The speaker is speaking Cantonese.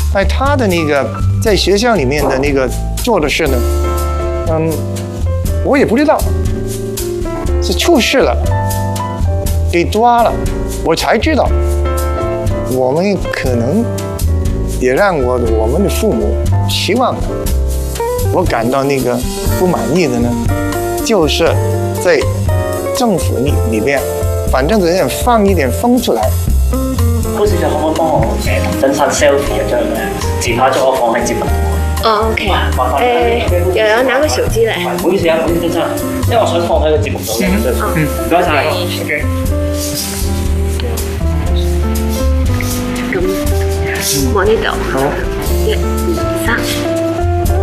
哎，他的那个在学校里面的那个做的事呢，我也不知道，是出事了，给抓了，我才知道。我们可能也让我们的父母期望的，我感到那个不满意的呢，就是在政府里边，反正人放一點風出嚟。 高小姐可唔可以幫我登晒 selfie 嘅張咧？自拍咗我放喺節目。 哦 ，OK。有人拿個手機嚟。 唔好意思啊，唔好意思真係，因為我想放喺個節目度嘅。唔該晒。OK。 咁，望呢度。好。1、2、3。